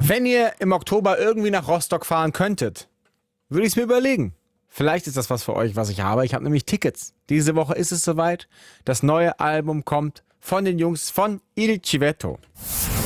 Wenn ihr im Oktober irgendwie nach Rostock fahren könntet, würde ich es mir überlegen. Vielleicht ist das was für euch, was ich habe. Ich habe nämlich Tickets. Diese Woche ist es soweit. Das neue Album kommt von den Jungs von Il Civetto.